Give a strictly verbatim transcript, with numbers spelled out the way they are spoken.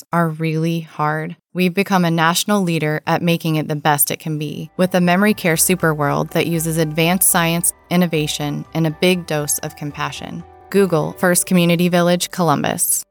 are really hard. We've become a national leader at making it the best it can be, with a memory care superworld that uses advanced science, innovation, and a big dose of compassion. Google First Community Village, Columbus.